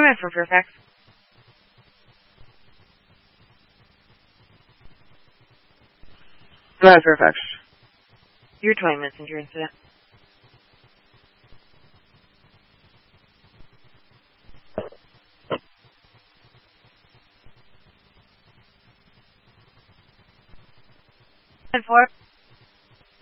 ahead for Fairfax. Go ahead, Fairfax. Your 20 minutes into your incident. And 4.